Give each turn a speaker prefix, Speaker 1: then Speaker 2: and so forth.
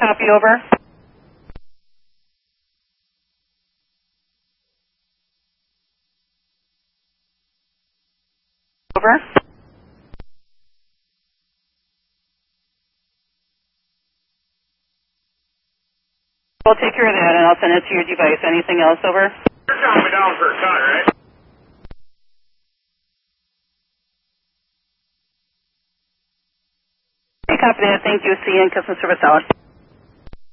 Speaker 1: Copy, over. Over. We'll take care of that, and I'll send it to your device. Anything else, over?
Speaker 2: You're counting me down for a cut, right?
Speaker 1: Okay, copy that. Thank you. See you in customer service hour.